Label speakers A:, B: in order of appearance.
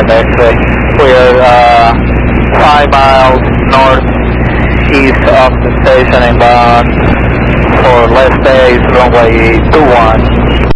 A: X-ray. We're 5 miles northeast of the station inbound for less days, runway 21.